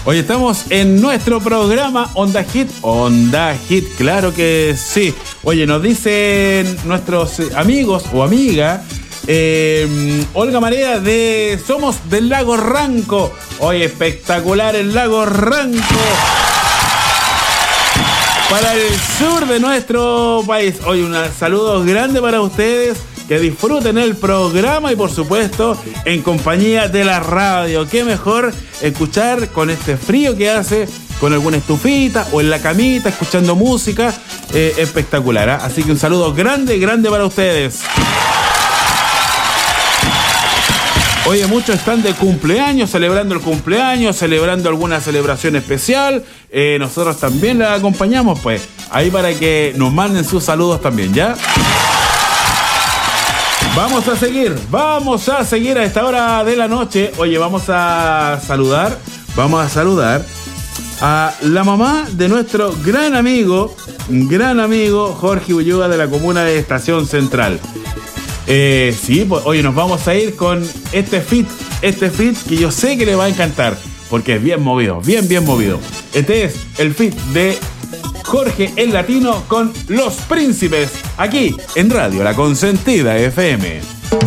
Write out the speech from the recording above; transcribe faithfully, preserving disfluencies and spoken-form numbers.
Hoy estamos en nuestro programa Onda Hit. Onda Hit, claro que sí. Oye, nos dicen nuestros amigos o amigas, eh, Olga Marea de Somos del Lago Ranco. Oye, espectacular el Lago Ranco. Para el sur de nuestro país. Oye, un saludo grande para ustedes. Que disfruten el programa y por supuesto en compañía de la radio. Qué mejor escuchar con este frío que hace, con alguna estufita o en la camita, escuchando música. Eh, espectacular, ¿eh? Así que un saludo grande, grande para ustedes. Oye, muchos están de cumpleaños, celebrando el cumpleaños, celebrando alguna celebración especial. Eh, nosotros también la acompañamos, pues. Ahí para que nos manden sus saludos también, ¿ya? Vamos a seguir, vamos a seguir a esta hora de la noche. Oye, vamos a saludar, vamos a saludar a la mamá de nuestro gran amigo, gran amigo Jorge Ulloa de la comuna de Estación Central. Eh, sí, pues oye, nos vamos a ir con este fit, este fit que yo sé que le va a encantar, porque es bien movido, bien, bien movido. Este es el fit de Jorge el Latino con Los Príncipes, aquí en Radio La Consentida F M.